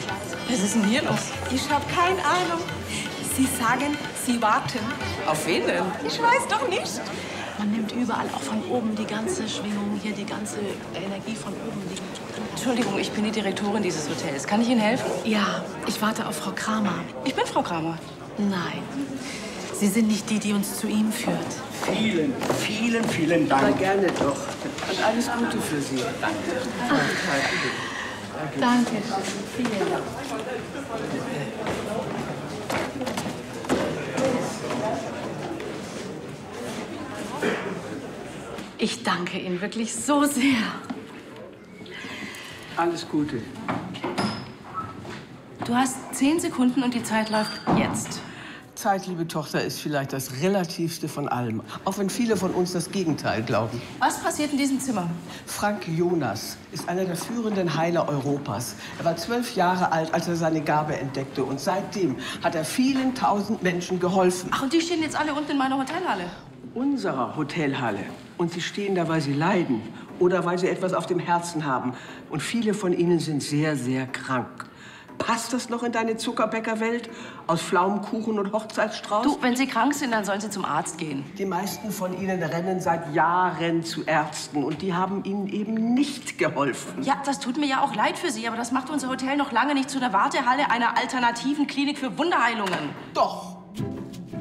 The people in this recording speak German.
Was ist denn hier los? Ich habe keine Ahnung. Sie sagen, Sie warten. Auf wen denn? Ich weiß doch nicht. Man nimmt überall auch von oben die ganze Schwingung, hier die ganze Energie von oben. Entschuldigung, ich bin die Direktorin dieses Hotels. Kann ich Ihnen helfen? Ja, ich warte auf Frau Kramer. Ich bin Frau Kramer. Nein, Sie sind nicht die, die uns zu ihm führt. Vielen, vielen, vielen Dank. Na, gerne doch. Und alles Gute für Sie. Danke. Danke. Vielen Dank. Ich danke Ihnen wirklich so sehr. Alles Gute. Du hast 10 Sekunden und die Zeit läuft jetzt. Zeit, liebe Tochter, ist vielleicht das Relativste von allem. Auch wenn viele von uns das Gegenteil glauben. Was passiert in diesem Zimmer? Frank Jonas ist einer der führenden Heiler Europas. Er war 12 Jahre alt, als er seine Gabe entdeckte. Und seitdem hat er vielen tausend Menschen geholfen. Ach, und die stehen jetzt alle unten in meiner Hotelhalle. Unserer Hotelhalle. Und sie stehen da, weil sie leiden oder weil sie etwas auf dem Herzen haben. Und viele von ihnen sind sehr, sehr krank. Passt das noch in deine Zuckerbäckerwelt? Aus Pflaumenkuchen und Hochzeitsstrauß? Du, wenn Sie krank sind, dann sollen Sie zum Arzt gehen. Die meisten von ihnen rennen seit Jahren zu Ärzten. Und die haben ihnen eben nicht geholfen. Ja, das tut mir ja auch leid für Sie, aber das macht unser Hotel noch lange nicht zu einer Wartehalle einer alternativen Klinik für Wunderheilungen. Doch.